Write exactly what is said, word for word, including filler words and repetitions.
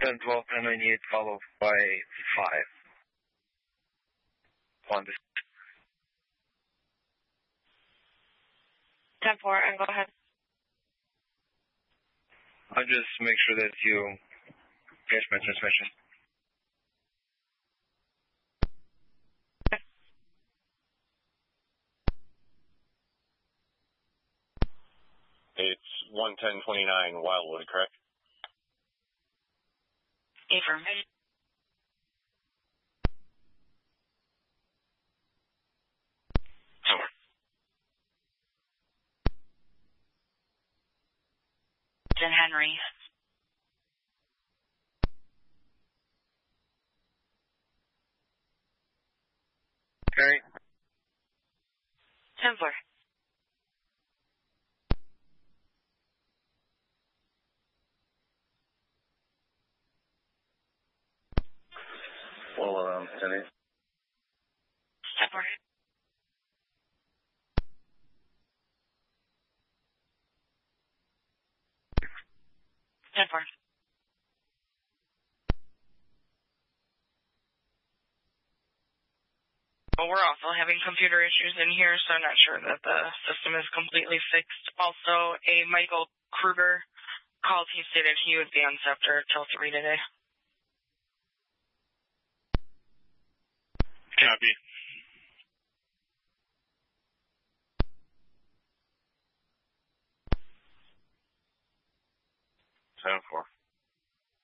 ten twelve, ten ninety-eight, followed by five. One. ten four, and go ahead. I'll just make sure that you finish my transmission. It's one ten twenty-nine Wildwood, correct? Affirm. Somewhere. Then Henry. Okay. ten four. Well, around ten eight. ten four. ten four. Well, we're also having computer issues in here, so I'm not sure that the system is completely fixed. Also, a Michael Kruger called. He stated he would be on Scepter till three today. Copy. ten four.